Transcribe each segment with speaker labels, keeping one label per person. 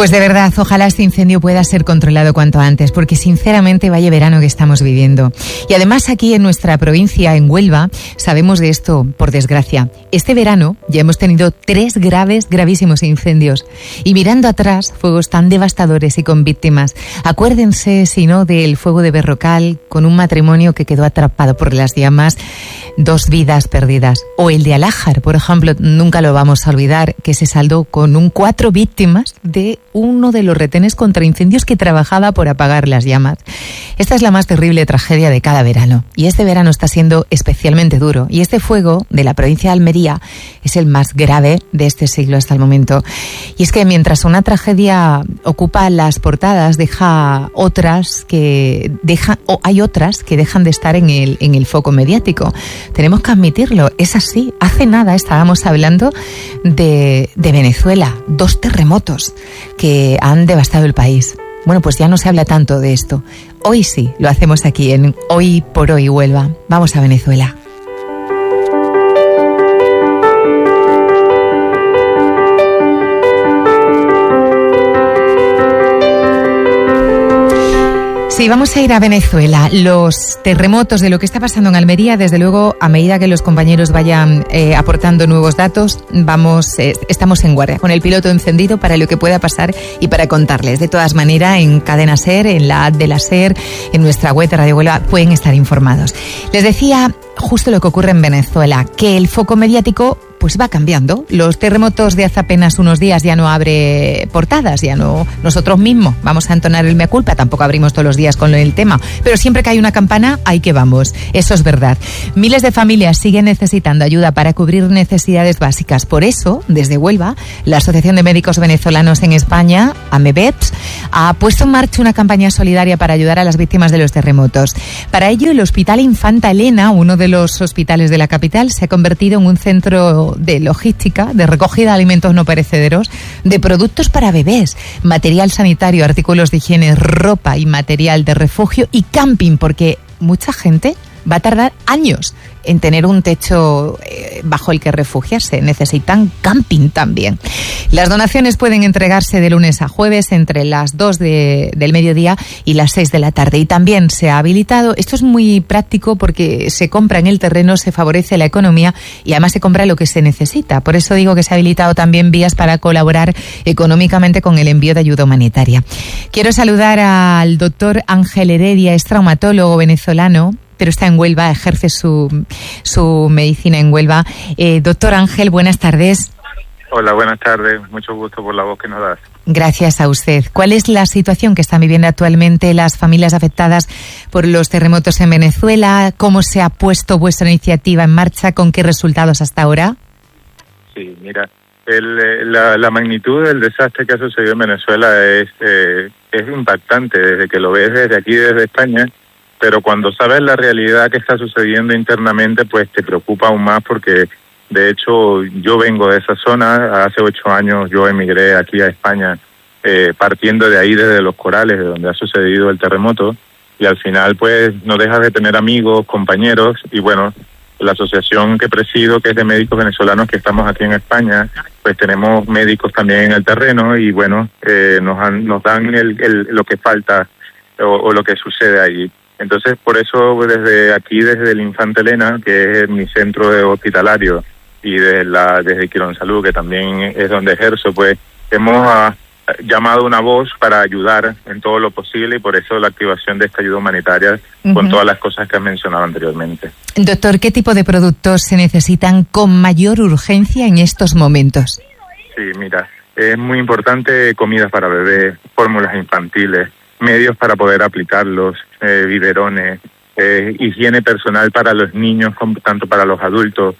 Speaker 1: Pues de verdad, ojalá este incendio pueda ser controlado cuanto antes, porque sinceramente vaya verano que estamos viviendo. Y además aquí en nuestra provincia, en Huelva, sabemos de esto, por desgracia. Este verano ya hemos tenido 3 gravísimos incendios. Y mirando atrás, fuegos tan devastadores y con víctimas. Acuérdense, si no, del fuego de Berrocal, con un matrimonio que quedó atrapado por las llamas, 2 vidas perdidas. O el de Alájar, por ejemplo, nunca lo vamos a olvidar, que se saldó con 4 víctimas de uno de los retenes contra incendios que trabajaba por apagar las llamas. Esta es la más terrible tragedia de cada verano. Y este verano está siendo especialmente duro. Y este fuego de la provincia de Almería es el más grave de este siglo hasta el momento. Y es que mientras una tragedia ocupa las portadas, hay otras que dejan de estar en el foco mediático. Tenemos que admitirlo, es así. Hace nada estábamos hablando de Venezuela, 2 terremotos que han devastado el país. Bueno, pues ya no se habla tanto de esto. Hoy sí, lo hacemos aquí en Hoy por Hoy Huelva. Vamos a Venezuela. Sí, vamos a ir a Venezuela. Los terremotos de lo que está pasando en Almería, desde luego, a medida que los compañeros vayan aportando nuevos datos, estamos en guardia, con el piloto encendido para lo que pueda pasar y para contarles. De todas maneras, en Cadena SER, en la app de la SER, en nuestra web de Radio Huelva, pueden estar informados. Les decía justo lo que ocurre en Venezuela, que el foco mediático pues va cambiando. Los terremotos de hace apenas unos días ya no abre portadas, ya no nosotros mismos vamos a entonar el mea culpa, tampoco abrimos todos los días con el tema, pero siempre que hay una campana, ahí que vamos, eso es verdad. Miles de familias siguen necesitando ayuda para cubrir necesidades básicas. Por eso, desde Huelva, la Asociación de Médicos Venezolanos en España, AMEVEPS, ha puesto en marcha una campaña solidaria para ayudar a las víctimas de los terremotos. Para ello, el Hospital Infanta Elena, uno de los hospitales de la capital, se ha convertido en un centro de logística, de recogida de alimentos no perecederos, de productos para bebés, material sanitario, artículos de higiene, ropa y material de refugio y camping, porque mucha gente va a tardar años en tener un techo bajo el que refugiarse. Necesitan camping también. Las donaciones pueden entregarse de lunes a jueves entre las 2 del mediodía y las 6 de la tarde. Y también se ha habilitado, esto es muy práctico porque se compra en el terreno, se favorece la economía y además se compra lo que se necesita. Por eso digo que se ha habilitado también vías para colaborar económicamente con el envío de ayuda humanitaria. Quiero saludar al doctor Ángel Heredia, es traumatólogo venezolano, pero está en Huelva, ejerce su medicina en Huelva. Doctor Ángel, buenas tardes.
Speaker 2: Hola, buenas tardes. Mucho gusto por la voz que nos das.
Speaker 1: Gracias a usted. ¿Cuál es la situación que están viviendo actualmente las familias afectadas por los terremotos en Venezuela? ¿Cómo se ha puesto vuestra iniciativa en marcha? ¿Con qué resultados hasta ahora?
Speaker 2: Sí, mira, la magnitud del desastre que ha sucedido en Venezuela es impactante desde que lo ves desde aquí, desde España. Pero cuando sabes la realidad que está sucediendo internamente, pues te preocupa aún más porque, de hecho, yo vengo de esa zona. Hace 8 años yo emigré aquí a España, partiendo de ahí, desde Los Corales, de donde ha sucedido el terremoto. Y al final, pues, no dejas de tener amigos, compañeros. Y bueno, la asociación que presido, que es de médicos venezolanos que estamos aquí en España, pues tenemos médicos también en el terreno y bueno, nos dan lo que falta o lo que sucede allí. Entonces, por eso desde aquí, desde el Infanta Elena, que es mi centro hospitalario, y desde Quirónsalud, que también es donde ejerzo, pues hemos llamado una voz para ayudar en todo lo posible y por eso la activación de esta ayuda humanitaria con todas las cosas que has mencionado anteriormente.
Speaker 1: Doctor, ¿qué tipo de productos se necesitan con mayor urgencia en estos momentos?
Speaker 2: Sí, mira, es muy importante comidas para bebés, fórmulas infantiles, medios para poder aplicarlos, biberones, higiene personal para los niños, tanto para los adultos,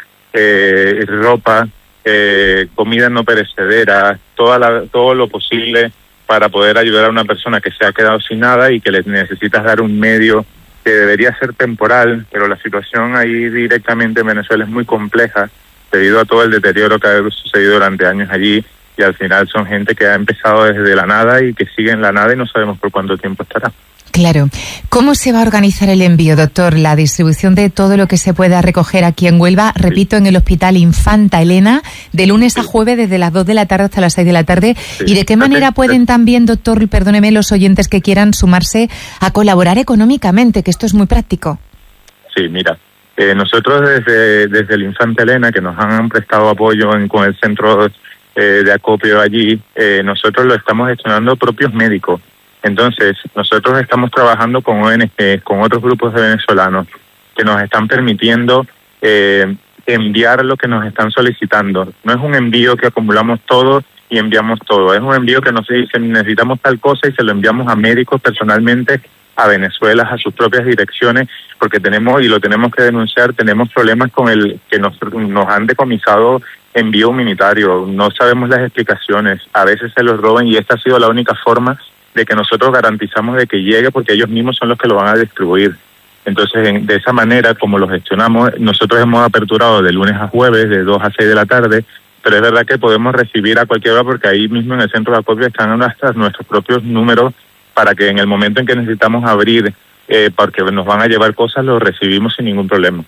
Speaker 2: ropa, comida no perecedera, todo lo posible para poder ayudar a una persona que se ha quedado sin nada y que le necesitas dar un medio que debería ser temporal, pero la situación ahí directamente en Venezuela es muy compleja debido a todo el deterioro que ha sucedido durante años allí. Y al final son gente que ha empezado desde la nada y que sigue en la nada y no sabemos por cuánto tiempo estará.
Speaker 1: Claro. ¿Cómo se va a organizar el envío, doctor? La distribución de todo lo que se pueda recoger aquí en Huelva, repito, en el Hospital Infanta Elena, de lunes a jueves desde las 2 de la tarde hasta las 6 de la tarde. Sí. ¿Y de qué manera pueden también, doctor, perdóneme, los oyentes que quieran sumarse a colaborar económicamente, que esto es muy práctico?
Speaker 2: Sí, mira, nosotros desde el Infanta Elena, que nos han prestado apoyo con el centro de acopio allí, nosotros lo estamos gestionando propios médicos. Entonces, nosotros estamos trabajando con ONG, con otros grupos de venezolanos que nos están permitiendo enviar lo que nos están solicitando. No es un envío que acumulamos todo y enviamos todo. Es un envío que nos dice, necesitamos tal cosa y se lo enviamos a médicos personalmente a Venezuela, a sus propias direcciones, porque tenemos, y lo tenemos que denunciar, tenemos problemas con el que nos han decomisado envío humanitario. No sabemos las explicaciones, a veces se los roban y esta ha sido la única forma de que nosotros garantizamos de que llegue, porque ellos mismos son los que lo van a distribuir. Entonces, de esa manera, como lo gestionamos, nosotros hemos aperturado de lunes a jueves, de 2 a 6 de la tarde, pero es verdad que podemos recibir a cualquier hora, porque ahí mismo en el centro de acopio están nuestros propios números, para que en el momento en que necesitamos abrir, porque nos van a llevar cosas, lo recibimos sin ningún problema.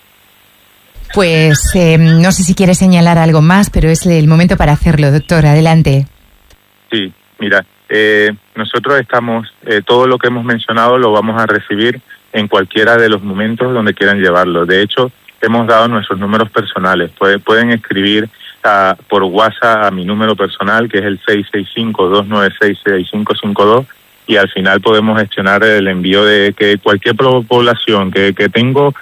Speaker 1: Pues no sé si quiere señalar algo más, pero es el momento para hacerlo, doctor. Adelante.
Speaker 2: Sí, mira, nosotros estamos, todo lo que hemos mencionado lo vamos a recibir en cualquiera de los momentos donde quieran llevarlo. De hecho, hemos dado nuestros números personales. Pueden escribir por WhatsApp a mi número personal, que es el 665-296-6552, y al final podemos gestionar el envío de que cualquier población que tengo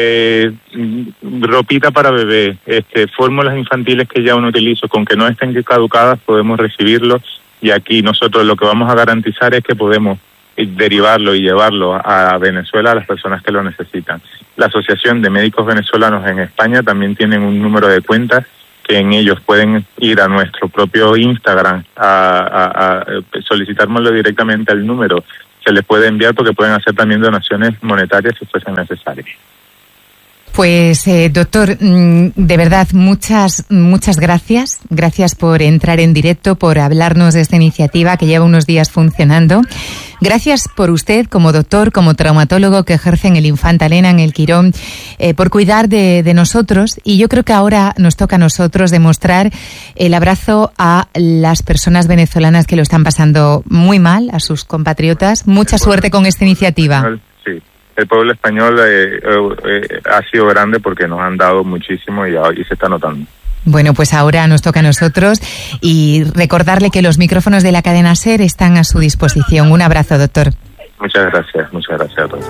Speaker 2: ropita para bebé, fórmulas infantiles que ya uno utilizo, con que no estén caducadas, podemos recibirlo. Y aquí nosotros lo que vamos a garantizar es que podemos derivarlo y llevarlo a Venezuela a las personas que lo necesitan. La Asociación de Médicos Venezolanos en España también tienen un número de cuentas que en ellos pueden ir a nuestro propio Instagram a solicitármelo directamente al número. Se les puede enviar, porque pueden hacer también donaciones monetarias si fuesen necesarias.
Speaker 1: Pues, doctor, de verdad, muchas gracias. Gracias por entrar en directo, por hablarnos de esta iniciativa que lleva unos días funcionando. Gracias por usted, como doctor, como traumatólogo que ejerce en el Infanta Elena, en el Quirón, por cuidar de nosotros. Y yo creo que ahora nos toca a nosotros demostrar el abrazo a las personas venezolanas que lo están pasando muy mal, a sus compatriotas. Mucha suerte con esta iniciativa.
Speaker 2: El pueblo español ha sido grande, porque nos han dado muchísimo y se está notando.
Speaker 1: Bueno, pues ahora nos toca a nosotros, y recordarle que los micrófonos de la cadena SER están a su disposición. Un abrazo, doctor.
Speaker 2: Muchas gracias a todos.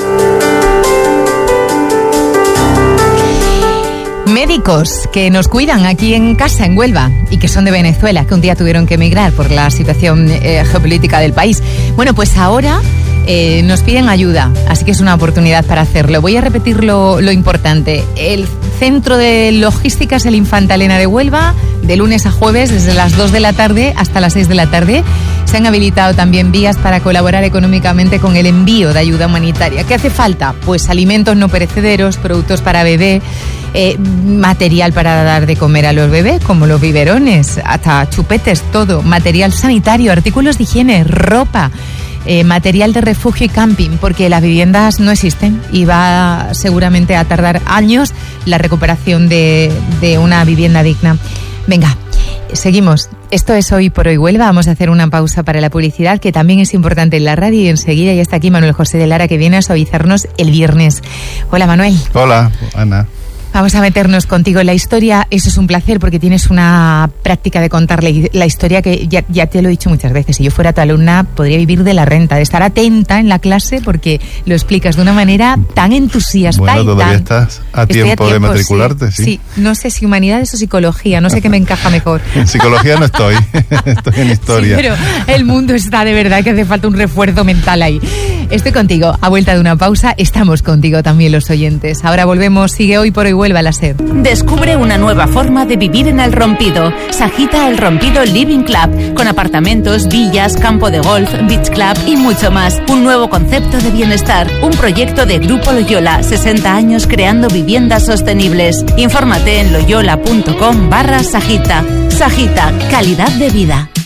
Speaker 1: Médicos que nos cuidan aquí en casa, en Huelva, y que son de Venezuela, que un día tuvieron que emigrar por la situación geopolítica del país. Bueno, pues ahora nos piden ayuda, así que es una oportunidad para hacerlo. Voy a repetir lo importante. El Centro de Logística es el Infanta Elena de Huelva, de lunes a jueves, desde las 2 de la tarde hasta las 6 de la tarde. Se han habilitado también vías para colaborar económicamente con el envío de ayuda humanitaria. ¿Qué hace falta? Pues alimentos no perecederos, productos para bebé, material para dar de comer a los bebés, como los biberones, hasta chupetes, todo, material sanitario, artículos de higiene, ropa, material de refugio y camping, porque las viviendas no existen y va seguramente a tardar años la recuperación de una vivienda digna. Venga, seguimos. Esto es Hoy por Hoy Huelva. Vamos a hacer una pausa para la publicidad, que también es importante en la radio, y enseguida ya está aquí Manuel José de Lara, que viene a suavizarnos el viernes. Hola, Manuel.
Speaker 3: Hola, Ana.
Speaker 1: Vamos a meternos contigo en la historia. Eso es un placer, porque tienes una práctica de contar la historia que ya te lo he dicho muchas veces. Si yo fuera tu alumna, podría vivir de la renta, de estar atenta en la clase, porque lo explicas de una manera tan entusiasta.
Speaker 3: Bueno, todavía estás a tiempo de matricularte, sí.
Speaker 1: Sí, no sé si humanidades o psicología, no sé qué me encaja mejor.
Speaker 3: En psicología no estoy, estoy en historia.
Speaker 1: Sí, pero el mundo está de verdad que hace falta un refuerzo mental ahí. Estoy contigo, a vuelta de una pausa, estamos contigo también los oyentes. Ahora volvemos, sigue Hoy por Hoy Huelva la SER.
Speaker 4: Descubre una nueva forma de vivir en El Rompido. Sajita El Rompido Living Club, con apartamentos, villas, campo de golf, beach club y mucho más. Un nuevo concepto de bienestar, un proyecto de Grupo Loyola, 60 años creando viviendas sostenibles. Infórmate en loyola.com/Sajita. Sajita, calidad de vida.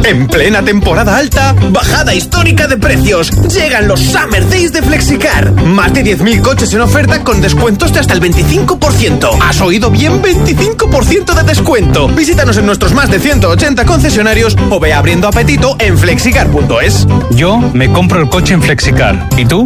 Speaker 5: En plena temporada alta, bajada histórica de precios. Llegan los Summer Days de Flexicar. Más de 10.000 coches en oferta con descuentos de hasta el 25%. ¿Has oído bien? 25% de descuento. Visítanos en nuestros más de 180 concesionarios o ve abriendo apetito en flexicar.es.
Speaker 6: Yo me compro el coche en Flexicar. ¿Y tú?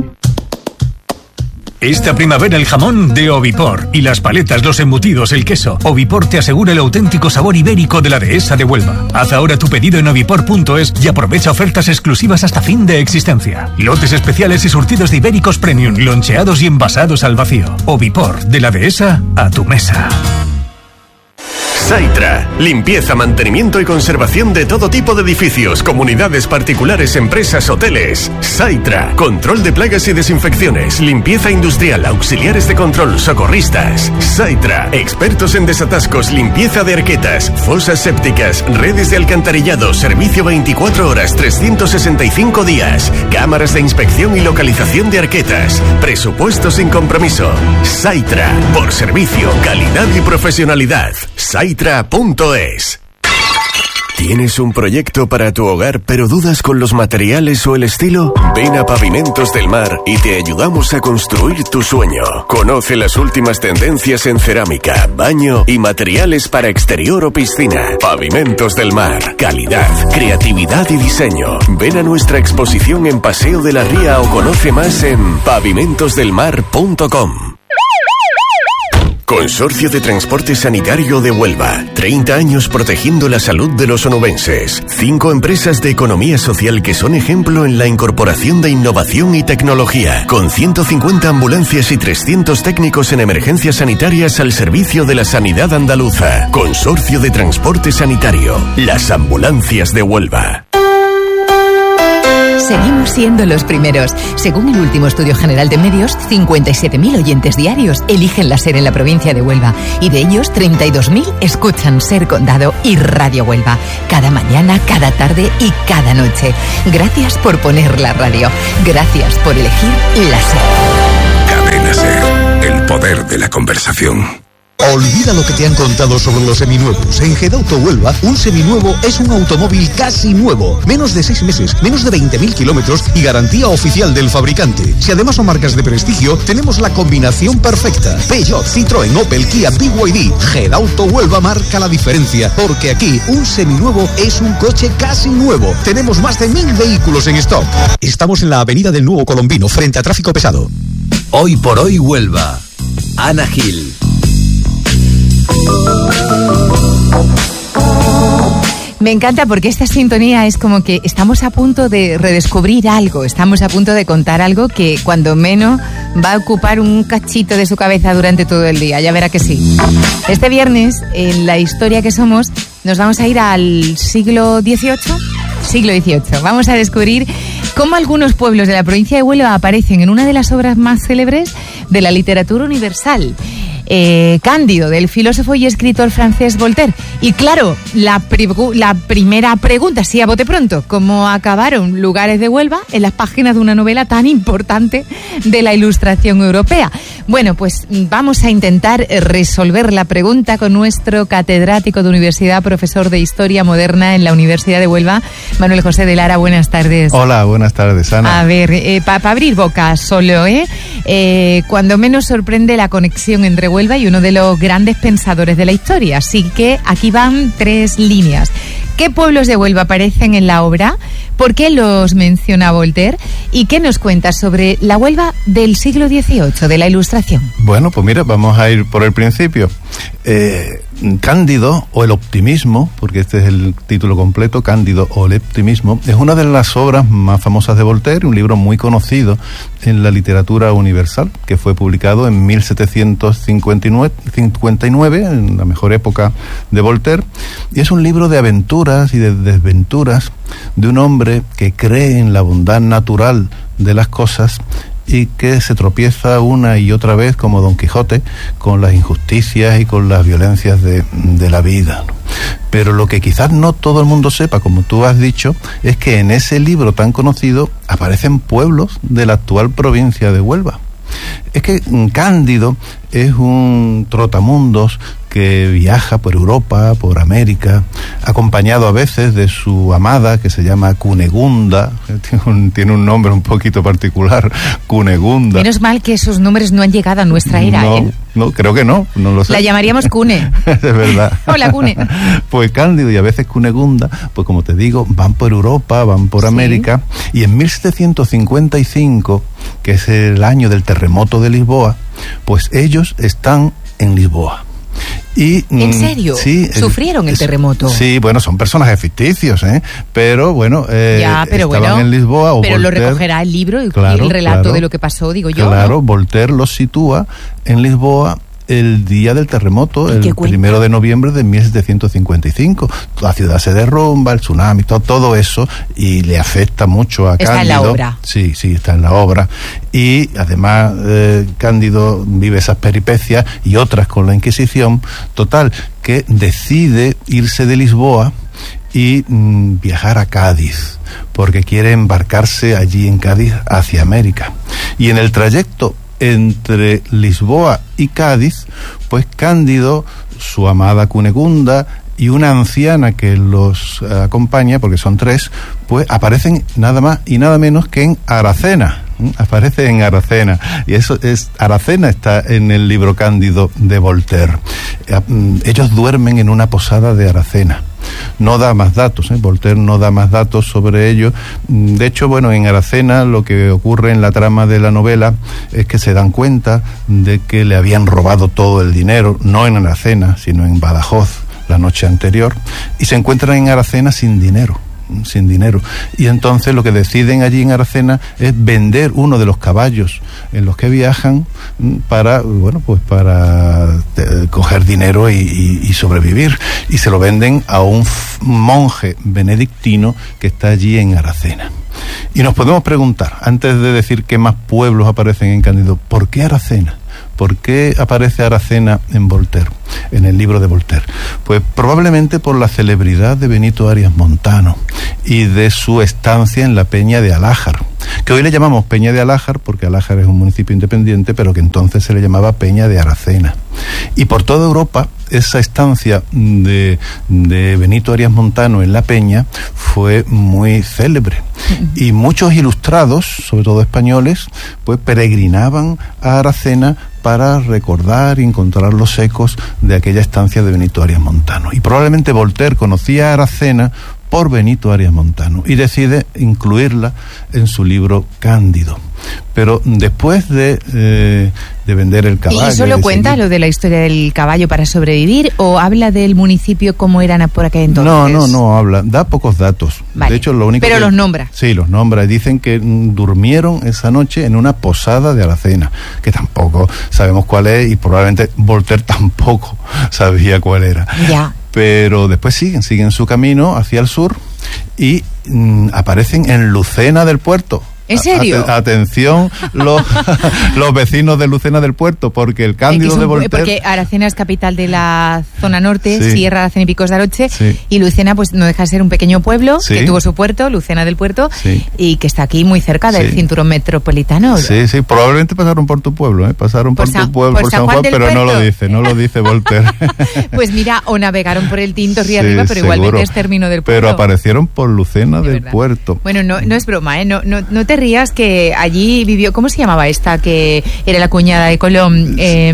Speaker 7: Esta primavera el jamón de Ovipor y las paletas, los embutidos, el queso. Ovipor te asegura el auténtico sabor ibérico de la dehesa de Huelva. Haz ahora tu pedido en ovipor.es y aprovecha ofertas exclusivas hasta fin de existencia. Lotes especiales y surtidos de ibéricos premium, loncheados y envasados al vacío. Ovipor, de la dehesa a tu mesa.
Speaker 8: Saitra, limpieza, mantenimiento y conservación de todo tipo de edificios, comunidades particulares, empresas, hoteles. Saitra, control de plagas y desinfecciones, limpieza industrial, auxiliares de control, socorristas. Saitra, expertos en desatascos, limpieza de arquetas, fosas sépticas, redes de alcantarillado, servicio 24 horas, 365 días, cámaras de inspección y localización de arquetas, presupuesto sin compromiso. Saitra, por servicio, calidad y profesionalidad. Saitra.es. ¿Tienes un proyecto para tu hogar pero dudas con los materiales o el estilo? Ven a Pavimentos del Mar y te ayudamos a construir tu sueño. Conoce las últimas tendencias en cerámica, baño y materiales para exterior o piscina. Pavimentos del Mar. Calidad, creatividad y diseño. Ven a nuestra exposición en Paseo de la Ría o conoce más en pavimentosdelmar.com. Consorcio de Transporte Sanitario de Huelva. 30 años protegiendo la salud de los onubenses. 5 empresas de economía social que son ejemplo en la incorporación de innovación y tecnología. Con 150 ambulancias y 300 técnicos en emergencias sanitarias al servicio de la sanidad andaluza. Consorcio de Transporte Sanitario. Las ambulancias de Huelva.
Speaker 1: Seguimos siendo los primeros. Según el último estudio general de medios, 57.000 oyentes diarios eligen la SER en la provincia de Huelva. Y de ellos, 32.000 escuchan SER Condado y Radio Huelva. Cada mañana, cada tarde y cada noche. Gracias por poner la radio. Gracias por elegir la SER.
Speaker 9: Cadena SER. El poder de la conversación.
Speaker 10: Olvida lo que te han contado sobre los seminuevos. En Gedauto Huelva, un seminuevo es un automóvil casi nuevo. Menos de 6 meses, menos de 20.000 kilómetros y garantía oficial del fabricante. Si además son marcas de prestigio, tenemos la combinación perfecta. Peugeot, Citroën, Opel, Kia, BYD. Gedauto Huelva marca la diferencia, porque aquí un seminuevo es un coche casi nuevo. Tenemos más de 1.000 vehículos en stock. Estamos en la avenida del Nuevo Colombino, frente a tráfico pesado.
Speaker 11: Hoy por hoy Huelva. Ana Gil.
Speaker 1: Me encanta porque esta sintonía es como que estamos a punto de redescubrir algo, estamos a punto de contar algo que cuando menos va a ocupar un cachito de su cabeza durante todo el día, ya verá que sí. Este viernes, en La Historia que Somos, nos vamos a ir al siglo XVIII. Vamos a descubrir cómo algunos pueblos de la provincia de Huelva aparecen en una de las obras más célebres de la literatura universal. Cándido, del filósofo y escritor francés Voltaire. Y claro, la primera pregunta, sí, a bote pronto, ¿cómo acabaron lugares de Huelva en las páginas de una novela tan importante de la Ilustración europea? Bueno, pues vamos a intentar resolver la pregunta con nuestro catedrático de universidad, profesor de Historia Moderna en la Universidad de Huelva, Manuel José de Lara. Buenas tardes.
Speaker 3: Hola, buenas tardes, Ana.
Speaker 1: A ver, para abrir boca solo, cuando menos sorprende la conexión entre Huelva y uno de los grandes pensadores de la historia. Así que aquí van 3 líneas. ¿Qué pueblos de Huelva aparecen en la obra? ¿Por qué los menciona Voltaire? ¿Y qué nos cuentas sobre la Huelva del siglo XVIII, de la Ilustración? Bueno, pues mira, vamos a ir por el principio.
Speaker 3: Cándido o el optimismo, porque este es el título completo, Cándido o el optimismo, es una de las obras más famosas de Voltaire, un libro muy conocido en la literatura universal, que fue publicado en 1759, en la mejor época de Voltaire, y es un libro de aventuras y de desventuras de un hombre que cree en la bondad natural de las cosas y que se tropieza una y otra vez, como Don Quijote, con las injusticias y con las violencias de la vida. Pero lo que quizás no todo el mundo sepa, como tú has dicho, es que en ese libro tan conocido aparecen pueblos de la actual provincia de Huelva. Es que Cándido es un trotamundos que viaja por Europa, por América, acompañado a veces de su amada, que se llama Cunegunda. Tiene un nombre un poquito particular, Cunegunda.
Speaker 1: Menos mal que esos nombres no han llegado a nuestra era, ¿eh?
Speaker 3: No, creo que no lo sé.
Speaker 1: La llamaríamos Cune.
Speaker 3: Es verdad.
Speaker 1: Hola, Cune.
Speaker 3: Pues Cándido y a veces Cunegunda, pues como te digo, van por Europa, van por América, y en 1755, que es el año del terremoto de Lisboa, pues ellos están en Lisboa. Y,
Speaker 1: ¿en serio?
Speaker 3: Sí.
Speaker 1: ¿Sufrieron el terremoto?
Speaker 3: Sí, bueno, son personajes ficticios, pero bueno, estaban en Lisboa. O
Speaker 1: pero
Speaker 3: Voltaire,
Speaker 1: lo recogerá el libro y el relato de lo que pasó, digo yo.
Speaker 3: Claro,
Speaker 1: ¿no?
Speaker 3: Voltaire los sitúa en Lisboa el día del terremoto, el 1 de noviembre de 1755. La ciudad se derrumba, el tsunami, todo eso, y le afecta mucho a Cándido.
Speaker 1: Está en la obra.
Speaker 3: Sí, está en la obra. Y además Cándido vive esas peripecias y otras con la Inquisición. Total, que decide irse de Lisboa y viajar a Cádiz, porque quiere embarcarse allí en Cádiz hacia América. Y en el trayecto entre Lisboa y Cádiz, pues Cándido, su amada Cunegunda y una anciana que los acompaña, porque son 3, pues aparecen nada más y nada menos que en Aracena. Aparece en Aracena, y eso es, Aracena está en el libro Cándido de Voltaire. Ellos duermen en una posada de Aracena. No da más datos, Voltaire no da más datos sobre ello. De hecho, bueno, en Aracena lo que ocurre en la trama de la novela es que se dan cuenta de que le habían robado todo el dinero, no en Aracena, sino en Badajoz la noche anterior, y se encuentran en Aracena sin dinero. Y entonces lo que deciden allí en Aracena es vender uno de los caballos en los que viajan para coger dinero y sobrevivir, y se lo venden a un monje benedictino que está allí en Aracena. Y nos podemos preguntar, antes de decir qué más pueblos aparecen en Cándido, ¿por qué Aracena? ¿Por qué aparece Aracena en Voltaire, en el libro de Voltaire? Pues probablemente por la celebridad de Benito Arias Montano y de su estancia en la Peña de Alájar, que hoy le llamamos Peña de Alájar porque Alájar es un municipio independiente, pero que entonces se le llamaba Peña de Aracena. Y por toda Europa, esa estancia de Benito Arias Montano en la Peña fue muy célebre. Y muchos ilustrados, sobre todo españoles, pues peregrinaban a Aracena para recordar y encontrar los ecos de aquella estancia de Benito Arias Montano. Y probablemente Voltaire conocía a Aracena por Benito Arias Montano y decide incluirla en su libro Cándido. Pero después de vender el caballo...
Speaker 1: ¿Y solo cuenta lo de la historia del caballo para sobrevivir o habla del municipio como eran por aquel entonces?
Speaker 3: No habla, da pocos datos.
Speaker 1: Vale.
Speaker 3: De hecho, lo único
Speaker 1: pero los nombra.
Speaker 3: Sí, los nombra. Dicen que durmieron esa noche en una posada de Aracena, que tampoco sabemos cuál es, y probablemente Voltaire tampoco sabía cuál era.
Speaker 1: Ya.
Speaker 3: Pero después siguen su camino hacia el sur y aparecen en Lucena del Puerto.
Speaker 1: ¿En serio?
Speaker 3: Atención los vecinos de Lucena del Puerto, porque el Cándido de Voltaire...
Speaker 1: Porque Aracena es capital de la zona norte, Sierra, Aracena y Picos de Aroche, y Lucena pues no deja de ser un pequeño pueblo que tuvo su puerto, Lucena del Puerto, y que está aquí muy cerca del cinturón metropolitano.
Speaker 3: Sí, probablemente pasaron por tu pueblo, pasaron por tu pueblo, por San Juan, pero no lo dice Voltaire.
Speaker 1: Pues mira, o navegaron por el Tinto río arriba, pero igualmente es término del pueblo.
Speaker 3: Pero aparecieron por Lucena del Puerto.
Speaker 1: Bueno, no es broma, no te rías, que allí vivió, ¿cómo se llamaba esta que era la cuñada de Colón?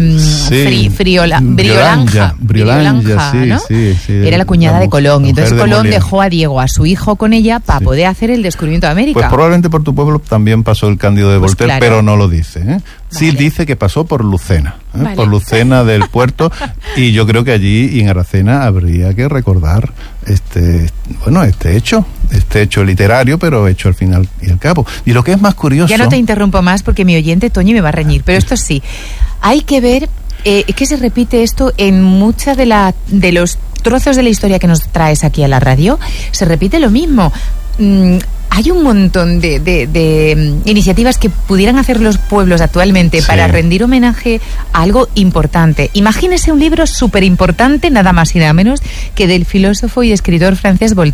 Speaker 1: Briolanja, ¿no?
Speaker 3: Sí,
Speaker 1: era la cuñada de Colón, y entonces Colón dejó a Diego, a su hijo, con ella para poder hacer el descubrimiento de América.
Speaker 3: Pues probablemente por tu pueblo también pasó el Cándido de Voltaire, claro. Pero no lo dice, Sí dice que pasó por Lucena, por Lucena del Puerto, y yo creo que allí y en Aracena habría que recordar este hecho literario, pero hecho al final y al cabo. Y lo que es más curioso...
Speaker 1: Ya no te interrumpo más porque mi oyente Toñi me va a reñir, pero esto sí, hay que ver que se repite esto en muchas de los trozos de la historia que nos traes aquí a la radio, se repite lo mismo. Hay un montón de iniciativas que pudieran hacer los pueblos actualmente para rendir homenaje a algo importante. Imagínese un libro súper importante, nada más y nada menos que del filósofo y escritor francés Voltaire.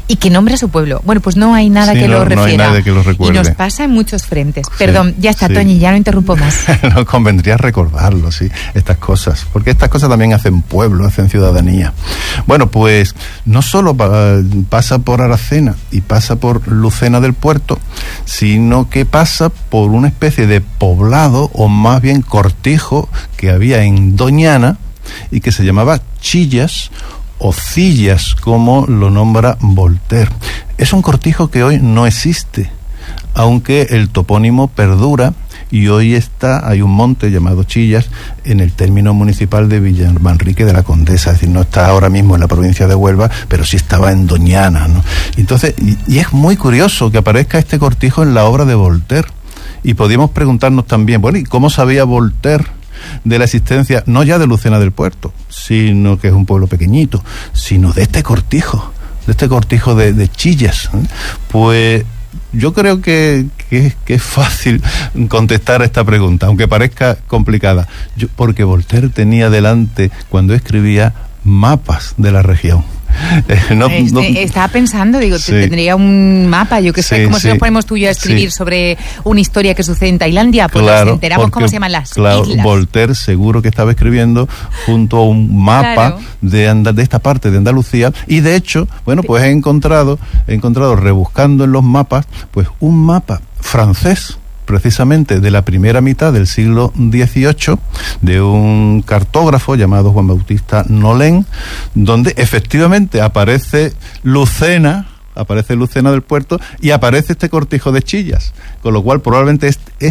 Speaker 1: Y que nombra su pueblo. Bueno, pues no hay nada que lo refiera.
Speaker 3: No hay nadie que lo recuerde.
Speaker 1: Y nos pasa en muchos frentes. Perdón, ya está,
Speaker 3: sí.
Speaker 1: Toñi, ya no interrumpo más.
Speaker 3: Nos convendría recordarlo, sí, estas cosas. Porque estas cosas también hacen pueblo, hacen ciudadanía. Bueno, pues no solo pasa por Aracena y pasa por Lucena del Puerto, sino que pasa por una especie de poblado, o más bien cortijo, que había en Doñana y que se llamaba Chillas o Cillas, como lo nombra Voltaire. Es un cortijo que hoy no existe, aunque el topónimo perdura, y hoy hay un monte llamado Chillas en el término municipal de Villamanrique de la Condesa, es decir, no está ahora mismo en la provincia de Huelva, pero sí estaba en Doñana, ¿no? Entonces, y es muy curioso que aparezca este cortijo en la obra de Voltaire, y podíamos preguntarnos también, bueno, ¿y cómo sabía Voltaire de la existencia, no ya de Lucena del Puerto, sino que es un pueblo pequeñito, sino de este cortijo de Chillas? Pues yo creo que es fácil contestar a esta pregunta, aunque parezca complicada, porque Voltaire tenía delante, cuando escribía, mapas de la región.
Speaker 1: Estaba pensando, digo,
Speaker 3: sí.
Speaker 1: Tendría un mapa, yo que sé, como si nos ponemos tú y yo a escribir sobre una historia que sucede en Tailandia, pues nos enteramos cómo se llaman las islas.
Speaker 3: Voltaire seguro que estaba escribiendo junto a un mapa de esta parte de Andalucía, y de hecho, bueno, pues he encontrado rebuscando en los mapas, pues un mapa francés, precisamente de la primera mitad del siglo XVIII, de un cartógrafo llamado Juan Bautista Nolén, donde efectivamente aparece Lucena del Puerto y aparece este cortijo de Chillas, con lo cual probablemente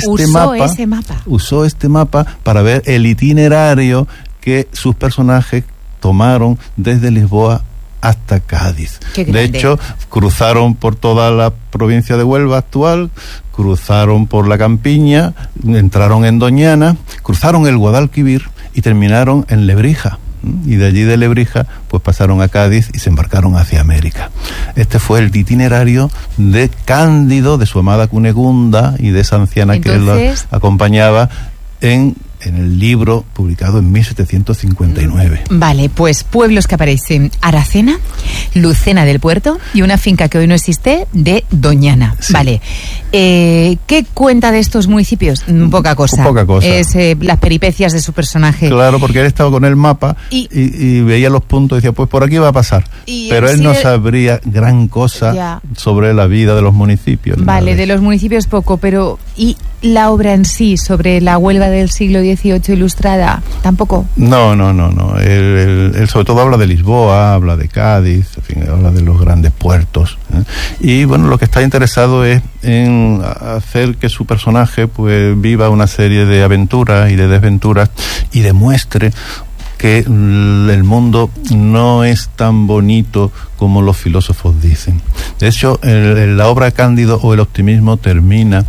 Speaker 3: usó este mapa para ver el itinerario que sus personajes tomaron desde Lisboa hasta Cádiz. De hecho, cruzaron por toda la provincia de Huelva actual, cruzaron por la Campiña, entraron en Doñana, cruzaron el Guadalquivir y terminaron en Lebrija. Y de allí de Lebrija, pues pasaron a Cádiz y se embarcaron hacia América. Este fue el itinerario de Cándido, de su amada Cunegunda y de esa anciana que él acompañaba en el libro publicado en 1759.
Speaker 1: Vale, pues pueblos que aparecen: Aracena, Lucena del Puerto y una finca que hoy no existe de Doñana. Sí. Vale. ¿Qué cuenta de estos municipios? Poca cosa. Es las peripecias de su personaje.
Speaker 3: Claro, porque él estaba con el mapa y veía los puntos y decía, pues por aquí va a pasar. Pero él no sabría gran cosa sobre la vida de los municipios.
Speaker 1: Vale, de los municipios poco, pero ¿y la obra en sí sobre la Huelva del siglo XVIII ilustrada? ¿Tampoco?
Speaker 3: No. Él sobre todo habla de Lisboa, habla de Cádiz, en fin, habla de los grandes puertos. Y bueno, lo que está interesado es en hacer que su personaje pues viva una serie de aventuras y de desventuras y demuestre que el mundo no es tan bonito como los filósofos dicen. De hecho, la obra Cándido o el optimismo termina